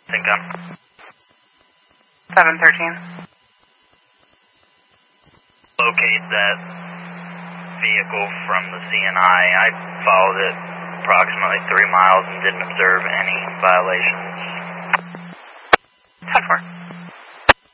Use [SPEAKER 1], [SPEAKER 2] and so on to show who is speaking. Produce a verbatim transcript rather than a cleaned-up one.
[SPEAKER 1] Think gun.
[SPEAKER 2] seven thirteen.
[SPEAKER 1] Locate that vehicle from the C N I. I followed it approximately three miles and didn't observe any violations.
[SPEAKER 2] ten four.